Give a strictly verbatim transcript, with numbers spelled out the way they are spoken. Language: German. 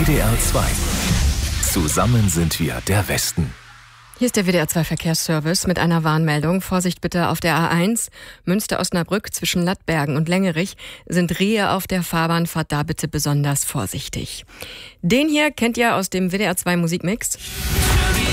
D R zwei. Zusammen sind wir der Westen. Hier ist der W D R zwei Verkehrsservice mit einer Warnmeldung. Vorsicht bitte auf der A eins, Münster-Osnabrück zwischen Lattbergen und Längerich sind Rehe auf der Fahrbahn. Fahrt da bitte besonders vorsichtig. Den hier kennt ihr aus dem W D R zwei Musikmix.